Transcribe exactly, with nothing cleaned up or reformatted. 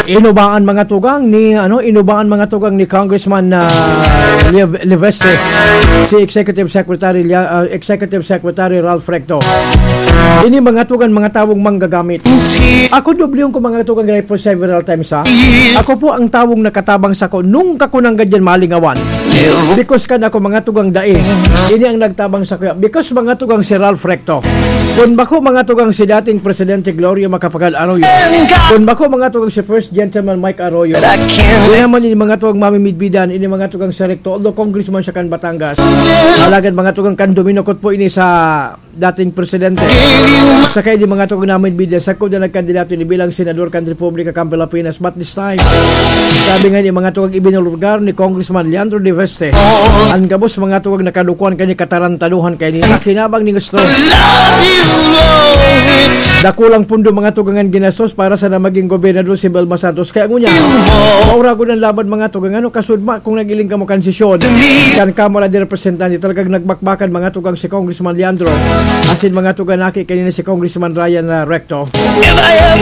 Inubaan mga tugang ni ano inubaan mga tugang ni Congressman uh, Leveste si Executive Secretary uh, Executive Secretary Ralph Recto. Ini mga tugang mga tawong manggagamit. Ako dublyon ko mga tugang for several times ha. Ako po ang tawong nakatabang sa ko nung kakunang gadyan malingawan. Because kan ako mga tugang dae. Ini ang nagtabang sa ko. Because mga tugang si Ralph Recto. Kung bako mga tugang si dating Presidente Gloria Macapagal Arroyo. Kung bako mga tugang si First Gentleman Mike Arroyo. Hindi naman ini mga tugang Mami Midbidan, ini mga tugang si Recto. Although Congressman siya kan Batangas. Alagad mga tugang kan Dominocot po ini sa dating Presidente. Sa kaya di mga tugang namin Midbidan, sa ko na nagkandidato ni bilang Senador kan Republika kan Pilipinas. But this time, sabi nga ni mga tugang ibinulgar ni Congressman Leandro de Veste. Ang gabos mga tugang nakadukuan kani katarantaduhan kay ni nakinabang ni gusto. Dakulang pundo mga tugangan ginastos para sa na maging gobernador si Belma Santos. Kaya ngunya, maura ko ng laban mga tugang ano kasudma kung nagiling ka mo kansisyon. Kan Kamara de Representante talagang nagbakbakan mga tugang si Congressman Leandro. Asin mga tugang naki kanina si Congressman Ryan uh, Recto.